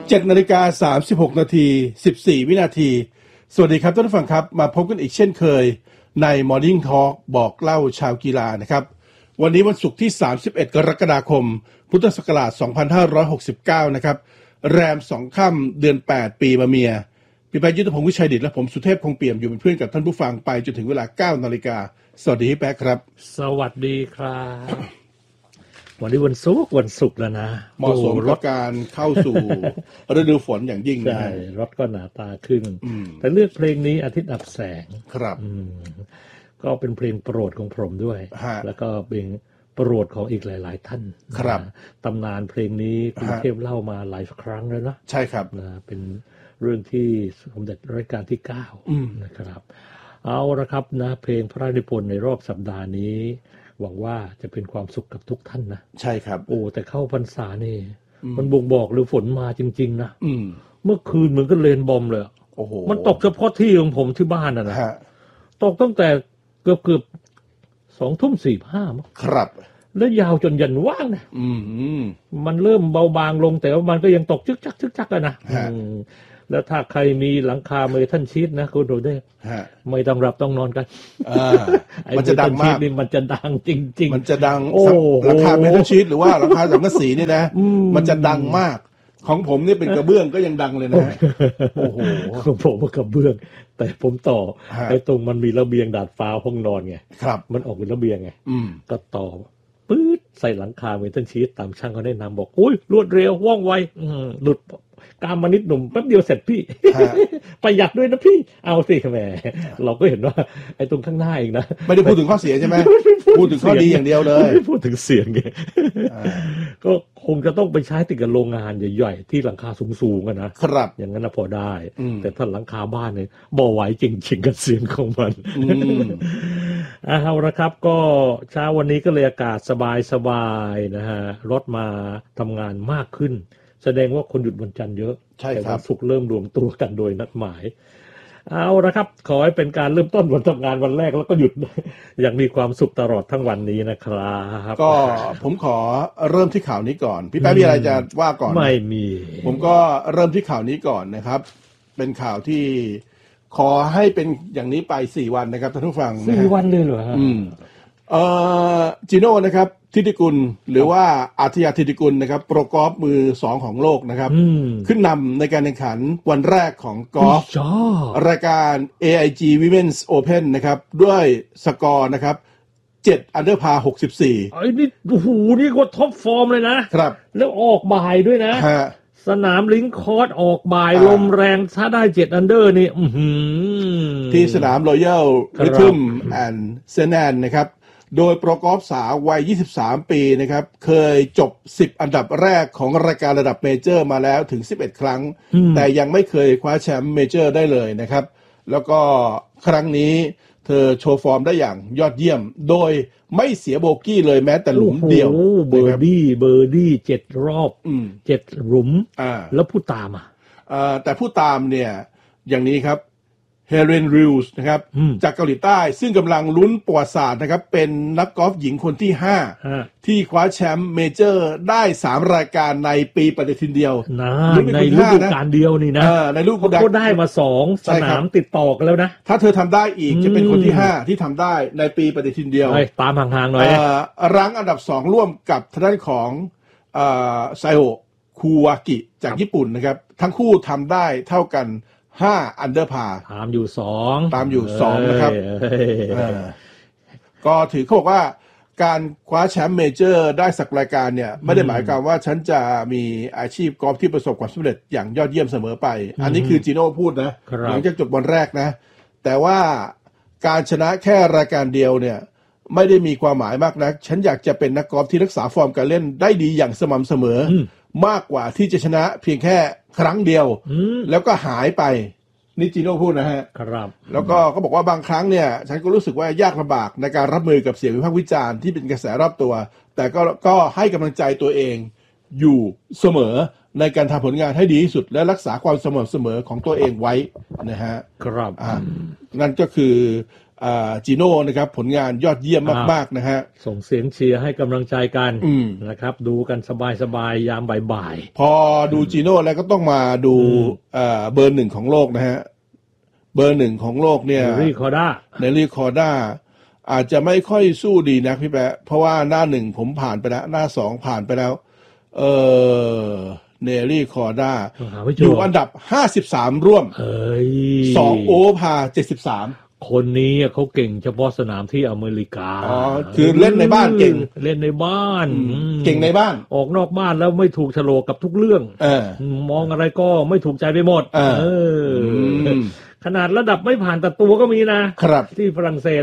7:36 นาที 14 วินาทีสวัสดีครับท่านผู้ฟังครับมาพบกันอีกเช่นเคยใน Morning Talk บอกเล่าชาวกีฬานะครับวันนี้วันศุกร์ที่31 กรกฎาคมพุทธศักราช2569นะครับแรม2ค่ำเดือน8ปีมะเมียพี่แป๊ะยุทธพงศ์วิชัยดิษฐ์และผมสุเทพคงเปี่ยมอยู่เป็นเพื่อนกับท่านผู้ฟังไปจนถึงเวลา 9 นาฬิกาสวัสดีพี่แป๊ะครับสวัสดีครับวันนี้วันศุกร์แล้วนะเหมาะสมกับการเข้าสู่ฤดูฝนอย่างยิ่งนะใช่รถก็หนาตาขึ้นแต่เลือกเพลงนี้อาทิตย์อับแสงครับก็เป็นเพลงโปรดของผมด้วยแล้วก็เป็นโปรดของอีกหลายๆท่านครับตำนานเพลงนี้คุณเทพเล่ามาหลายครั้งแล้วนะใช่ครับนะเป็นเรื่องที่สมเด็จรัชกาลที่9นะครับเอาละครับนะเพลงพระราชนิพนธ์ในรอบสัปดาห์นี้หวังว่าจะเป็นความสุขกับทุกท่านนะใช่ครับโอ้แต่เข้าพรรษานี่มันบ่งบอกหรือฝนมาจริงๆนะเมื่อคืนเหมือนกับเลนบอมเลยโอ้โหมันตกเฉพาะที่ของผมที่บ้านนะตกตั้งแต่เกือบ20:45มั้งครับแล้วยาวจนยันว่างนะมันเริ่มเบาบางลงแต่ว่ามันก็ยังตกชึกจักกันนะแล้วถ้าใครมีหลังคาเมทัลชีทนะคุณโดเด้ไม่ต้องหลับต้องนอนกันมันจะดังมากนี่มันจะดังจริงๆมันจะดังหลังคาเมทัลชีทหรือว่าหลังคาสังกะสีนี่นะมันจะดังมากของผมนี่เป็นกระเบื้องก็ยังดังเลยนะโอ้โหของผมกระเบื้องแต่ผมต่อไอ้ตรงมันมีระเบียงดาดฟ้าห้องนอนไงมันออกเป็นระเบียงไงก็ต่อปื๊ดใส่หลังคาเมทัลชีทตามช่างเขาแนะนำบอกโอ้ยรวดเร็วว่องไวหลุดกามนิดหนุ่มแป๊บเดียวเสร็จพี่ประหยัดด้วยนะพี่เอาสิแหมเราก็เห็นว่าไอ้ตรงข้างหน้าเองนะไม่ได้พูดถึงข้อเสียใช่ไหมพูดถึงข้อดีอย่างเดียวเลยไม่พูดถึงเสียงไงก็คงจะต้องไปใช้ติดกับโรงงานใหญ่ๆที่หลังคาสูงๆนะครับอย่างนั้นนะพอได้แต่ถ้าหลังคาบ้านเนี่ยบ่ไหวจริงๆกับเสียงของมันเอาละครับก็เช้าวันนี้ก็เลยอากาศสบายๆนะฮะรถมาทำงานมากขึ้นแสดงว่าคนหยุดวันจันทร์เยอะแต่วันศุกร์เริ่มรวมตัวกันโดยนัดหมายเอาละครับขอให้เป็นการเริ่มต้นวันทำงานวันแรกแล้วก็หยุดอย่างมีความสุขตลอดทั้งวันนี้นะครับก็ผมขอเริ่มที่ข่าวนี้ก่อนพี่แป๊ะมีอะไรจะว่าก่อนไม่มีผมก็เริ่มที่ข่าวนี้ก่อนนะครับเป็นข่าวที่ขอให้เป็นอย่างนี้ไป4 วันนะครับท่านผู้ฟัง 4 วันเลยเหรอฮะจิโน่นะครับทิติกุลหรือว่าอาทยาทิติกุลนะครับโปรกอล์ฟมือ2ของโลกนะครับขึ้นนำในการแข่งขันวันแรกของกอล์ฟรายการ AIG Women's Open นะครับด้วยสกอร์นะครับ7 อันเดอร์พา 64 ไอ้นี่โอ้โหนี่ก็ท็อปฟอร์มเลยนะครับแล้วออกบ่ายด้วยนะสนามลิงคอร์สออกบ่ายลมแรงถ้าได้7 อันเดอร์นี่ที่สนาม Royal Rhythm and St. นะครับโดยโปรกอล์ฟสาววัย23 ปีนะครับเคยจบ10 อันดับแรกของรายการระดับเมเจอร์มาแล้วถึง11 ครั้งแต่ยังไม่เคยคว้าแชมป์เมเจอร์ได้เลยนะครับแล้วก็ครั้งนี้เธอโชว์ฟอร์มได้อย่างยอดเยี่ยมโดยไม่เสียโบกี้เลยแม้แต่หลุมเดียวเบอร์ดี้7 รอบ7 หลุมแล้วผู้ตามแต่ผู้ตามเนี่ยอย่างนี้ครับเฮเลนริลส์นะครับจากเกาหลีใต้ซึ่งกำลังลุ้นประวัติศาสตร์นะครับเป็นนักกอล์ฟหญิงคนที่5ที่คว้าแชมป์เมเจอร์ได้3 รายการในปีปฏิทินเดียวในฤดูกาลเดียวนี่นะในฤดูกาลก็ได้มา2 สนามติดต่อกันแล้วนะถ้าเธอทำได้อีกจะเป็นคนที่5ที่ทำได้ในปีปฏิทินเดียวตามห่างๆหน่อยรั้งอันดับ2ร่วมกับทางด้านของไซโอะคูวากิจากญี่ปุ่นนะครับทั้งคู่ทำได้เท่ากัน5 อันเดอร์พาตามอยู่ 2นะครับก็ถือเขาบอกว่าการคว้าแชมป์เมเจอร์ได้สักรายการเนี่ยไม่ได้หมายความว่าฉันจะมีอาชีพกอล์ฟที่ประสบความสำเร็จอย่างยอดเยี่ยมเสมอไปอันนี้คือจิโน่พูดนะหลังจากจบวันแรกนะแต่ว่าการชนะแค่รายการเดียวเนี่ยไม่ได้มีความหมายมากนักฉันอยากจะเป็นนักกอล์ฟที่รักษาฟอร์มการเล่นได้ดีอย่างสม่ำเสมอมากกว่าที่จะชนะเพียงแค่ครั้งเดียวแล้วก็หายไปนี่จิโน่พูดนะฮะครับแล้วก็เขาบอกว่าบางครั้งเนี่ยฉันก็รู้สึกว่ายากลำบากในการรับมือกับเสียงวิพากษ์วิจารณ์ที่เป็นกระแสรอบตัวแต่ก็ให้กำลังใจตัวเองอยู่เสมอในการทำผลงานให้ดีที่สุดและรักษาความสม่ำเสมอของตัวเองไว้นะฮะครับนั่นก็คือจีโน่นะครับผลงานยอดเยี่ยมมากๆนะฮะส่งเสียงเชียร์ให้กำลังใจกันนะครับดูกันสบายๆยามบ่ายๆพอดูจีโน่แล้วก็ต้องมาดูเบอร์หนึ่งของโลกนะฮะเบอร์หนึ่งของโลกเนี่ยเนลลี่คอร์ด้าอาจจะไม่ค่อยสู้ดีนะพี่แปะเพราะว่าหน้าหนึ่งผมผ่านไปแล้วหน้าสองผ่านไปแล้วเนลลี่คอร์ด้าอยู่อันดับ53ร่วม2โอเวอร์พา73 คนนี้เขาเก่งเฉพาะสนามที่อเมริกาคือเล่นในบ้านเก่งเล่นในบ้านเก่งในบ้านออกนอกบ้านแล้วไม่ถูกโฉลกกับทุกเรื่องมองอะไรก็ไม่ถูกใจไปหมดขนาดระดับไม่ผ่านแต่ตัวก็มีนะครับที่ฝรั่งเศส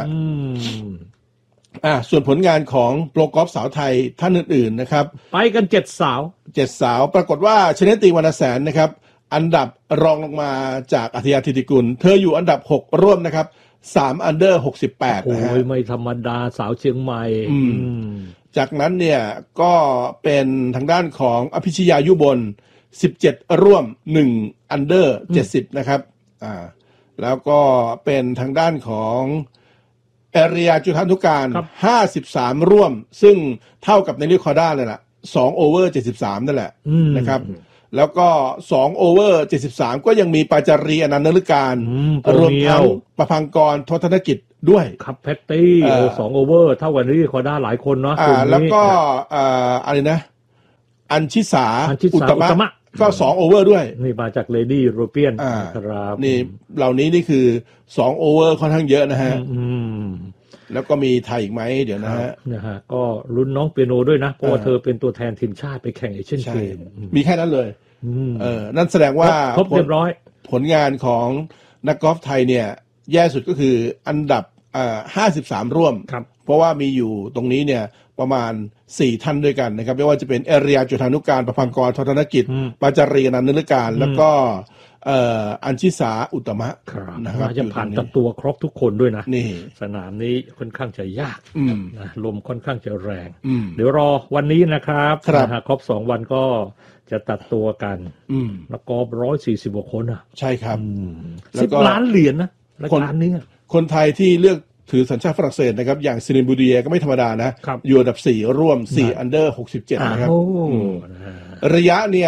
ส่วนผลงานของโปรกอล์ฟสาวไทยท่านอื่นๆนะครับไปกัน7 สาวปรากฏว่าชนตีวรรณแสนนะครับอันดับรองลงมาจากอัธยาธิติกุลเธออยู่อันดับ6ร่วมนะครับ3อันเดอร์68นะฮะไม่ธรรมดาสาวเชียงใหม่จากนั้นเนี่ยก็เป็นทางด้านของอภิชยายุบล17ร่วม1อันเดอร์70นะครับแล้วก็เป็นทางด้านของแอเรียจุฑานุการ53ร่วมซึ่งเท่ากับในลิคอร์ด้าเลยล่ะ2โอเวอร์73นั่นแหละนะครับแล้วก็2โอเวอร์73ก็ยังมีปาจารีอนันต์นฤการรวมทั้งประภังกรทศธนกิจด้วยครับแพตตี้2โอเวอร์เท่ากันลิคอร์ด้าหลายคนเนาะแล้วก็อะไรนะอัญชิสาอุตตมะก็2โอเวอร์ด้วยนี่มาจากเลดี้โรเปียนครับนี่เหล่านี้นี่คือ2โอเวอร์ค่อนข้างเยอะนะฮะแล้วก็มีไทยอีกไหมเดี๋ยวนะฮะก็ลุ้นน้องเปียโนด้วยนะเพราะว่าเธอเป็นตัวแทนทีมชาติไปแข่งเอเชียนเกมมีแค่นั้นเลยนั่นแสดงว่าครบเรียบร้อยผลงานของนักกอล์ฟไทยเนี่ยแย่สุดก็คืออันดับ53ร่วมเพราะว่ามีอยู่ตรงนี้เนี่ยประมาณ4ท่านด้วยกันนะครับไม่ว่าจะเป็นแอเรียจุฑานุการประภังกรทศธนกิจปาจารีอนันต์นฤการแล้วก็อัญชิสาอุตตมะนะครับจะผ่านตัดตัวครบทุกคนด้วยนะนี่สนามนี้ค่อนข้างจะยากนะลมค่อนข้างจะแรงเดี๋ยวรอวันนี้นะครับครบ2วันก็จะตัดตัวกันแล้วก็140กว่าคนใช่ครับ 10 ล้านเหรียญนะรายการนี้คนไทยที่เลือกถือสัญชาติฝรั่งเศสนะครับอย่างซิลินบูดีเอก็ไม่ธรรมดานะอยู่อันดับ4ร่วม4อันเดอร์67นะครับระยะเนี่ย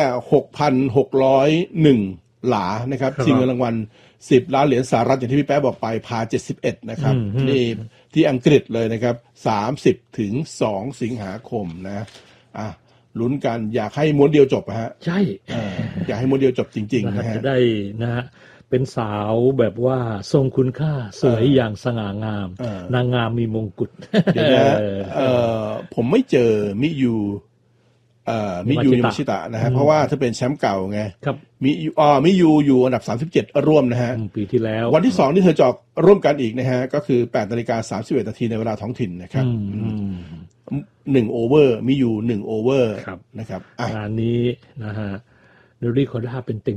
6,601 หลานะครับชิงเงินรางวัล10 ล้านเหรียญสหรัฐอย่างที่พี่แป๊ะบอกไปพา71นะครับนี่ที่อังกฤษเลยนะครับ30ถึง2สิงหาคมนะลุ้นกันอยากให้ม้วนเดียวจบฮะใช่อยากให้ม้วนเดียวจบจริงๆนะฮะจะได้นะฮะเป็นสาวแบบว่าทรงคุณค่าสวยอย่างสง่างามนางงามมีมงกุฎเดี๋ยวนะผมไม่เจอมิยูยามาชิตะนะฮะเพราะว่าเธอเป็นแชมป์เก่าไงมิยูอยู่อันดับ37ร่วมนะฮะปีที่แล้ววันที่2ที่เธอจอกร่วมกันอีกนะฮะก็คือ 8:31 นาทีในเวลาท้องถิ่นนะครับ1โอเวอร์มิยู1โอเวอร์นะครับงานนี้นะฮะเนลลี่คอร์ด้าเป็นเต็ง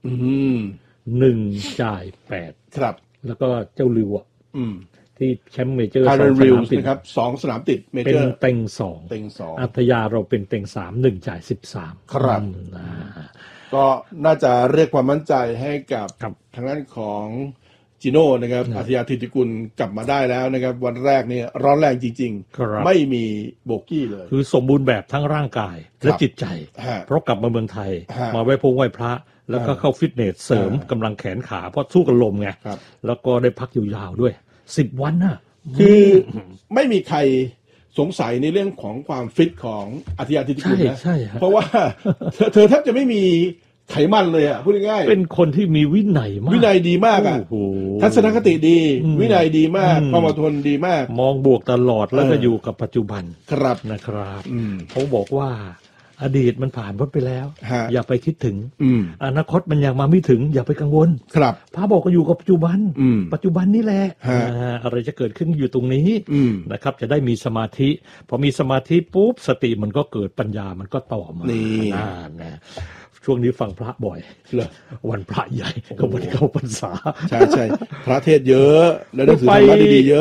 1จ่าย8 ครับแล้วก็เจ้าลิวที่แชมป์เมเจอร์ 2 สนามติดนะครับ2 สนามติดเมเจอร์เป็นเต็ง2อัธยาเราเป็นเต็ง3 1จ่าย13 ครับก็น่าจะเรียกความมั่นใจให้กับทางด้านของจิโน่นะครับอัธยาธิติกุลกลับมาได้แล้วนะครับวันแรกนี่ร้อนแรงจริงๆไม่มีโบกี้เลยคือสมบูรณ์แบบทั้งร่างกายและจิตใจเพราะกลับมาเมืองไทยมาไหว้พระแล้วก็เข้าฟิตเนสเสริมกำลังแขนขาเพราะสู้กับลมไงแล้วก็ได้พักยาวๆด้วย10 วันน่ะคือไม่มีใครสงสัยในเรื่องของความฟิตของอัธยาธิติกุลนะเพราะว่าเธอแทบจะไม่มีไขมันเลยพูดง่ายๆเป็นคนที่มีวินัยมากวินัยดีมากทัศนคติดีวินัยดีมากความอดทนดีมากมองบวกตลอดแล้วก็อยู่กับปัจจุบันครับนะครับเขาบอกว่าอดีตมันผ่านพ้นไปแล้วอย่าไปคิดถึงอนาคตมันยังมาไม่ถึงอย่าไปกังวลครับพระบอกก็อยู่กับปัจจุบันนี่แหละอะไรจะเกิดขึ้นอยู่ตรงนี้นะครับจะได้มีสมาธิพอมีสมาธิปุ๊บสติมันก็เกิดปัญญามันก็ต่อมานะช่วงนี้ฟังพระบ่อยวันพระใหญ่ก็วันเข้าพรรษาใช่พระเทศเยอะแล้วหนังสือธรรมะดีๆเยอะ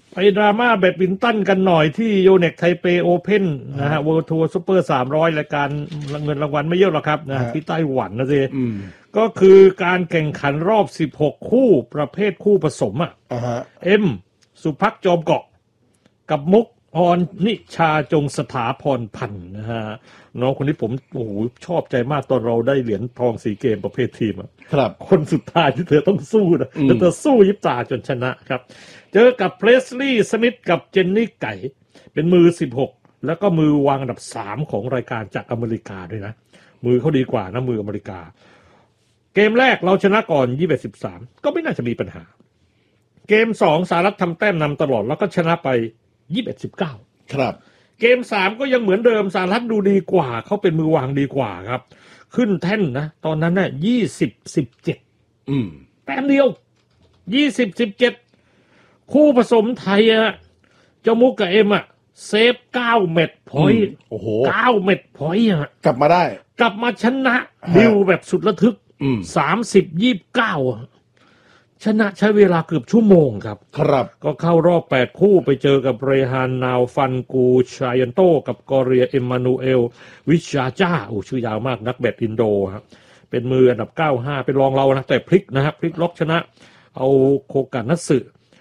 ไปดราม่าแบดมินตันกันหน่อยที่โยเน็กไทเปโอเพ่นนะฮะ World Tour Super 300รายการเงินรางวัลไม่เยอะหรอกครับนะที่ไต้หวันนะสิก็คือการแข่งขันรอบ16คู่ประเภทคู่ผสมเอ็มสุภักจอมเกาะกับมุกออนนิชาจงสถาพรพันธ์นะฮะน้องคนนี้ผมโอ้โหชอบใจมากตอนเราได้เหรียญทอง4เกมประเภททีมครับคนสุดท้ายที่เธอต้องสู้นะแล้วเธอสู้ยิบตาจนชนะครับเจอกับเพรสลีย์สมิธกับเจนนี่ไก่เป็นมือ16แล้วก็มือวางอันดับ3ของรายการจากอเมริกาด้วยนะมือเขาดีกว่านะมืออเมริกาเกมแรกเราชนะก่อน21-13ก็ไม่น่าจะมีปัญหาเกม2สหรัฐทำแต้มนำตลอดแล้วก็ชนะไป21-19 ครับเกม3ก็ยังเหมือนเดิมสหรัฐดูดีกว่าเขาเป็นมือวางดีกว่าครับขึ้นแท่นนะตอนนั้นน่ะ20-17แต้มเดียว20-17คู่ผสมไทยเจ้ามุกกับเอ็มเซฟ9เม็ดพอยต์โอ้โห 9เม็ดพอยต์กลับมาได้กลับมาชนะดิวแบบสุดระทึก30-29ชนะใช้เวลาเกือบชั่วโมงครับก็เข้ารอบ8คู่ไปเจอกับเรฮานนาวฟันกูชายันโตกับกอเรียเอมมานูเอลวิชาจ้าชื่อยาวมากนักแบดอินโดครับเป็นมืออันดับ95เป็นรองเรานะแต่พลิกนะครับพลิกล็อกชนะเอาโคกานัสึ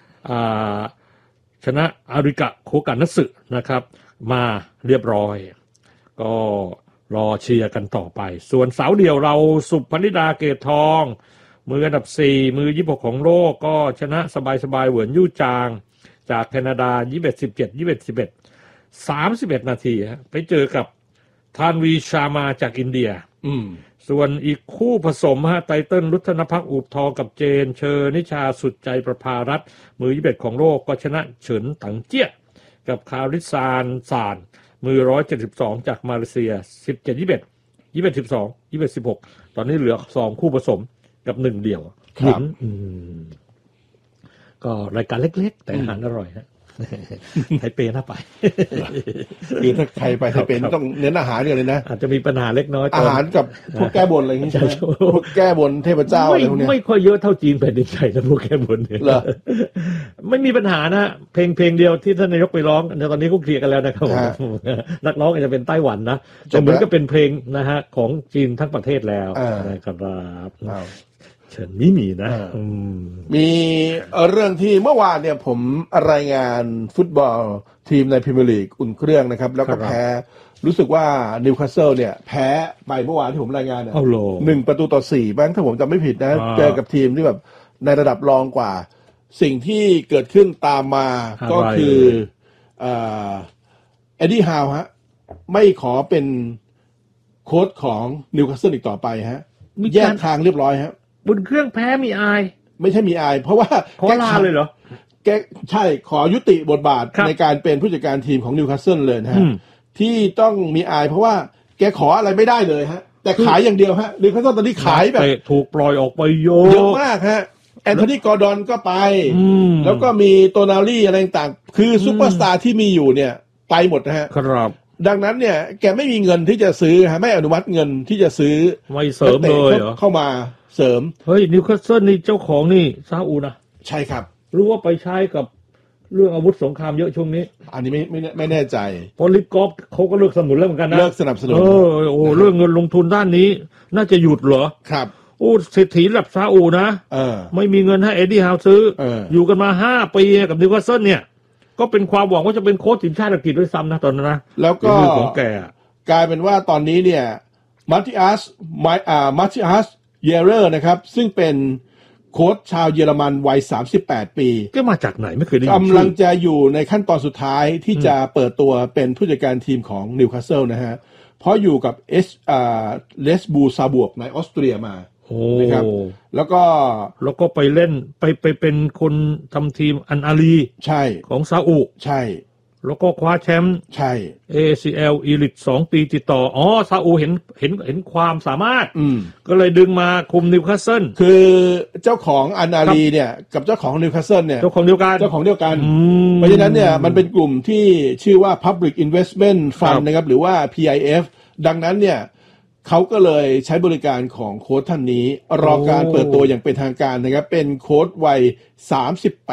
ชนะอาริกะโคกานัสึนะครับมาเรียบร้อยก็รอเชียร์กันต่อไปส่วนสาวเดี่ยวเราสุพนิดาเกตทองมืออันดับ4มือ26ของโลกก็ชนะสบายๆเหวินยู่จางจากแคนาดา21-17 31นาทีไปเจอกับทานวีชามาจากอินเดียส่วนอีกคู่ผสมไตเติ้ลรุทธนภักดิ์อูบทองกับเจนเชอร์นิชาสุดใจประภารัตน์มือ21ของโลกก็ชนะเฉินตังเจี้ยกับคาริซานซานมือ172จากมาเลเซีย17-21 21-12 21-16ตอนนี้เหลือ2คู่ผสมกับ1เดี่ยวหญิงก็รายการเล็กๆแต่อาหารอร่อยฮะไทเปน่าไปคือถ้าใครไปไทเปต้องเน้นอาหารกันเลยนะอาจจะมีปัญหาเล็กน้อยอาหารกับพวกแก้บนอะไรอย่างนี้ใช่ไหมพวกแก้บนเทพเจ้าอะไรพวกนี้ไม่ค่อยเยอะเท่าจีนแผ่นดินใหญ่นะพวกแก้บนเนี่ยไม่มีปัญหานะเพลงเดียวที่ท่านนายกไปร้องตอนนี้ก็เคลียร์กันแล้วนะครับนักร้องอาจจะเป็นไต้หวันนะแต่เหมือนก็เป็นเพลงนะฮะของจีนทั้งประเทศแล้วนะครับเฉินไม่มีนะมีเรื่องที่เมื่อวานเนี่ยผมรายงานฟุตบอลทีมในพรีเมียร์ลีกอุ่นเครื่องนะครับแล้วก็แพ้รู้สึกว่านิวคาสเซิลเนี่ยแพ้ไปเมื่อวานที่ผมรายงานเนี่ย1-4บ้างถ้าผมจำไม่ผิดนะเจอกับทีมที่แบบในระดับรองกว่าสิ่งที่เกิดขึ้นตามมาก็คือเอ็ดดี้ฮาวฮะไม่ขอเป็นโค้ชของนิวคาสเซิลอีกต่อไปฮะแยกทางเรียบร้อยฮะบนเครื่องแพ้มีอายไม่ใช่มีอายเพราะว่าขอลาเลยเหรอแกใช่ขอยุติบทบาทในการเป็นผู้จัดการทีมของนิวคาสเซิลเลยนะฮะที่ต้องมีอายเพราะว่าแกขออะไรไม่ได้เลยฮะแต่ขายอย่างเดียวฮะนิวคาสเซิลตอนนี้ขายแบบถูกปล่อยออกไปเยอะมากฮะแอนโทนีกอร์ดอนก็ไปแล้วก็มีโตนาลี่อะไรต่างๆคือซุปเปอร์สตาร์ที่มีอยู่เนี่ยไปหมดนะฮะครับดังนั้นเนี่ยแกไม่มีเงินที่จะซื้อฮะไม่อนุมัติเงินที่จะซื้อไม่เสริมเลยเหรอเข้ามาเสริมเฮ้ยนิวคาสเซิลนี่เจ้าของนี่ซาอุนะใช่ครับรู้ว่าไปใช้กับเรื่องอาวุธสงครามเยอะช่วงนี้อันนี้ไม่แน่ใจพอลิฟกอฟเขาก็เลิกสนับสนุนแล้วเหมือนกันนะเลิกสนับสนุนเรื่องเงินลงทุนด้านนี้น่าจะหยุดเหรอครับเศรษฐีระดับซาอุนะไม่มีเงินให้เอ็ดดี้ฮาวซื้ออยู่กันมา5ปีกับนิวคาสเซิลเนี่ยก็เป็นความหวังว่าจะเป็นโค้ชทีมชาติอังกฤษด้วยซ้ำนะตอนนั้นนะแล้วก็ของแกกลายเป็นว่าตอนนี้เนี่ยมาติอัสเยเรอร์นะครับซึ่งเป็นโค้ชชาวเยอรมันวัย38ปีก็มาจากไหนไม่เคยได้ยินกำลังจะอยู่ในขั้นตอนสุดท้ายที่จะเปิดตัวเป็นผู้จัดการทีมของนิวคาสเซิลนะฮะเพราะอยู่กับเลสบูซาบวกในออสเตรียมานะครับแล้วก็ไปเล่นไปเป็นคนทำทีมอันอาลีใช่ของซาอุใช่แล้วก็คว้าแชมป์ใช่ ACL Elite 2 ปีติดต่อซาอุเห็นความสามารถก็เลยดึงมาคุมนิวคาสเซิลคือเจ้าของอันอาลีเนี่ยกับเจ้าของนิวคาสเซิลเนี่ยเจ้าของเดียวกันเพราะฉะนั้นเนี่ยมันเป็นกลุ่มที่ชื่อว่า Public Investment Fund นะครับหรือว่า PIF ดังนั้นเนี่ยเขาก็เลยใช้บริการของโค้ชท่านนี้รอการเปิดตัวอย่างเป็นทางการนะครับเป็นโค้ชวัย38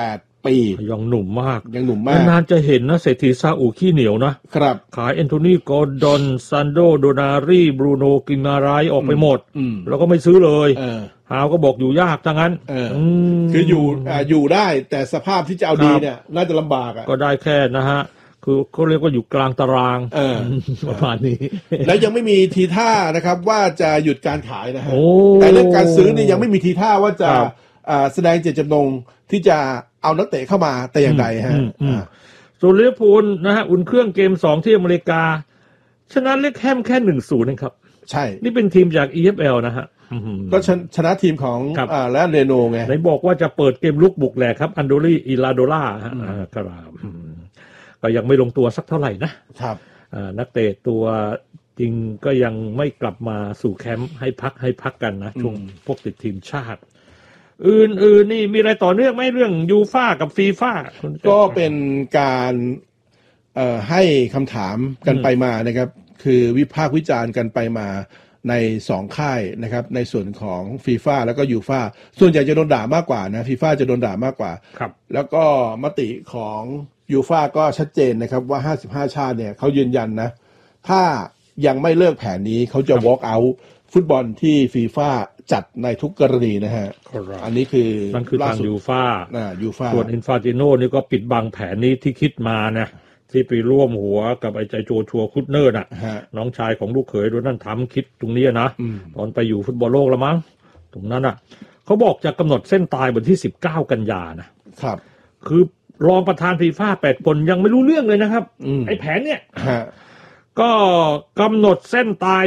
ปียังหนุ่มมากนานๆจะเห็นนะเศรษฐีซาอุขี้เหนียวนะครับขายแอนโทนีกอร์ดอนซันโดโดนารีบรูโนกิมาไรออกไปหมดแล้วก็ไม่ซื้อเลยหาวก็บอกอยู่ยากทั้งนั้นคืออยู่ได้แต่สภาพที่จะเอาดีเนี่ยน่าจะลำบากก็ได้แค่นะฮะคือเขาเรียกว่าอยู่กลางตารางประมาณนี้และยังไม่มีทีท่านะครับว่าจะหยุดการขายนะฮะแต่เรื่องการซื้อนี่ยังไม่มีทีท่าว่าจะแสดงเจตจำนงที่จะเอานักเตะเข้ามาแต่อย่างใดฮะส่วนลิเวอร์พูลนะฮะอุ่นเครื่องเกม2ที่อเมริกาชนะเล็กแฮมแค่ 1-0 เองครับใช่นี่เป็นทีมจาก EFL นะฮะก็ชนะทีมของและเรโนไงไหนบอกว่าจะเปิดเกมลุกบุกแหลกครับอันโดรีอิลาโดล่าฮะครับก็ยังไม่ลงตัวสักเท่าไหร่นะครับนักเตะตัวจริงก็ยังไม่กลับมาสู่แคมป์ให้พักกันนะช่วงพวกติดทีมชาติอื่นนี่มีอะไรต่อเนื่องไหมเรื่องยูฟ่ากับฟีฟ่าก็เป็นการให้คำถามกันไปมานะครับคือวิพากษ์วิจารณ์กันไปมาใน2ค่ายนะครับในส่วนของฟีฟ่าแล้วก็ยูฟ่าส่วนใหญ่จะโดนด่ามากกว่านะฟีฟ่าจะโดนด่ามากกว่าครับแล้วก็มติของยูฟ่าก็ชัดเจนนะครับว่า55ชาติเนี่ยเขายืนยันนะถ้ายังไม่เลิกแผนนี้เขาจะ walk out ฟุตบอลที่ฟีฟ่าจัดในทุกกรณีนะฮะอันนี้คือนั่นคือทางยูฟ่าส่วนอินฟาติโนนี่ก็ปิดบังแผนนี้ที่คิดมานะที่ไปร่วมหัวกับไอ้ใจโจชัวคุตเนอร์น่ะน้องชายของลูกเขยโดนัลด์ทรัมป์คิดตรงนี้นะตอนไปอยู่ฟุตบอลโลกแล้วมั้งตรงนั้นน่ะเขาบอกจะกำหนดเส้นตายวันที่19กันยานะครับคือรองประธานฟีฟ่า8คนยังไม่รู้เรื่องเลยนะครับไอ้แผนเนี่ยก็กำหนดเส้นตาย